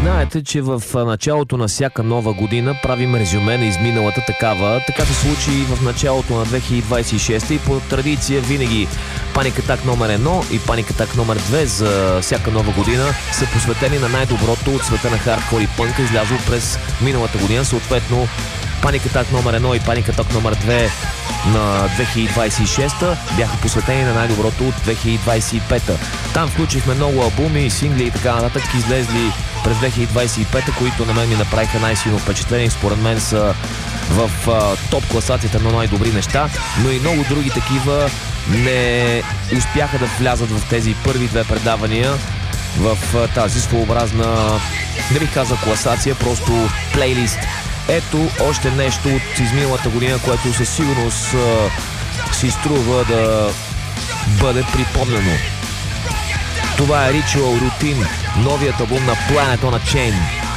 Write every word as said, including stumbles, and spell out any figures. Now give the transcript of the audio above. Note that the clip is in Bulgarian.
Знаете, че в началото на всяка нова година правим резюме на изминалата такава. Така се случи и в началото на две хиляди двадесет и шеста и по традиция винаги Panic Attack номер едно и Panic Attack номер две за всяка нова година са посветени на най-доброто от света на хардкор и пънка, излязло през миналата година. Съответно Panic Attack номер едно и Panic Attack номер две на две хиляди двадесет и шеста бяха посветени на най-доброто от две хиляди двадесет и пета. Там включихме много албуми, сингли и така нататък, излезли през две хиляди двадесет и пета, които на мен ми направиха най-силно впечатление и според мен са в а, топ класацията на най-добри неща, но и много други такива не успяха да влязат в тези първи две предавания в а, тази своеобразна, не бих казал класация, просто плейлист. Ето още нещо от изминалата година, което със сигурност а, си струва да бъде припомнено. Това е Ritual Routine, новият албум на Planet on a Chain.